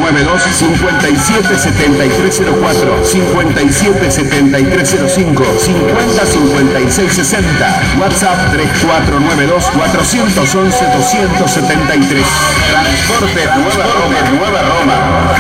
3492 577304, 577305, 505660, WhatsApp 3492 411 273. Transporte Nueva Roma, Nueva Roma.